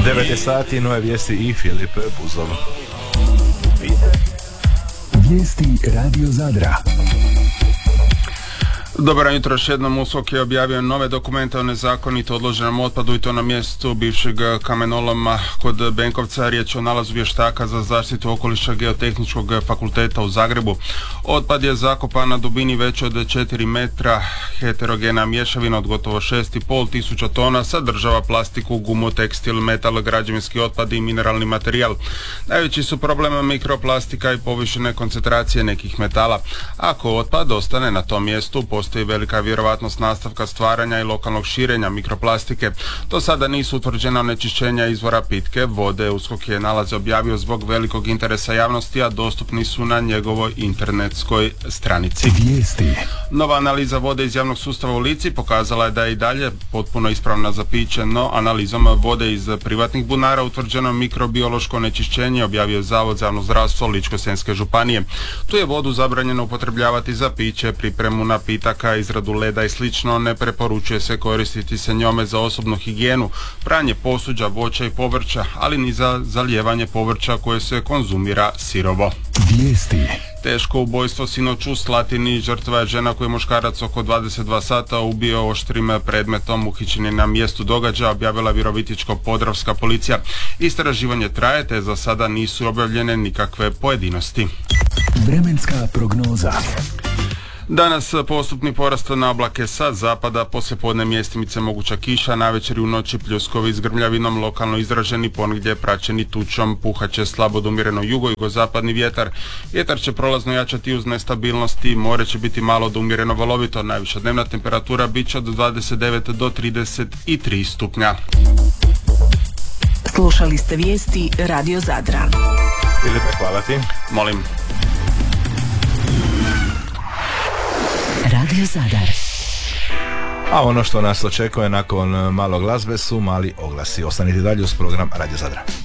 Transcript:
9 sati, nove vijesti i Filip Buzov. Vijesti Radio Zadra. Dobro jutro, još jednom USKOK je objavio nove dokumente o nezakonito odloženom otpadu i to na mjestu bivšeg kamenoloma kod Benkovca. Riječ je o nalazu vještaka za zaštitu okoliša Geotehničkog fakulteta u Zagrebu. Otpad je zakopan na dubini veće od 4 metra, heterogena mješavina od gotovo 6,5 tisuća tona, sadržava plastiku, gumu, tekstil, metal, građevinski otpad i mineralni materijal. Najveći su problem mikroplastika i povišene koncentracije nekih metala. Ako otpad ostane na tom mjestu, postoji velika vjerovatnost nastavka stvaranja i lokalnog širenja mikroplastike. Do sada nisu utvrđena onečišćenja izvora pitke vode. USKOK je nalaz objavio zbog velikog interesa javnosti, a dostupni su na njegovoj internetskoj stranici. Vijesti. Nova analiza vode iz javnog sustava u Lici pokazala je da je i dalje potpuno ispravna za piće, no analizom vode iz privatnih bunara utvrđeno mikrobiološko onečišćenje, objavio Zavod za javno zdravstvo Ličko-senjske županije. Tu je vodu zabranjeno upotrebljavati za piće, pripremu napitaka, izradu leda i slično. Ne preporučuje se koristiti se njome za osobnu higijenu, pranje posuđa, voća i povrća, ali ni za zalijevanje povrća koje se konzumira sirovo. Vijesti. Teško ubojstvo sinoć u Slatini. Žrtva je žena koju je muškarac oko 22 sata ubio oštrim predmetom. Uhićen je na mjestu događaja, objavila Virovitičko-podravska policija. Istraživanje traje, te za sada nisu objavljene nikakve pojedinosti. Vremenska prognoza. Danas postupni porast na oblake sa zapada, poslijepodne mjestimice moguća kiša, navečer i u noći pljuskovi s grmljavinom, lokalno izraženi, ponegdje praćeni tučom, puhaće slabo do umjereno jugo-jugozapadni vjetar. Vjetar će prolazno jačati uz nestabilnosti, more će biti malo do umjereno valovito, najviša dnevna temperatura bit će od 29 do 33 stupnja. Slušali ste vijesti Radio Zadra. Filipe, hvala ti. Molim. Radio Zadar. A ono što nas očekuje nakon malo glazbe su mali oglasi. Ostanite dalje uz program Radio Zadra.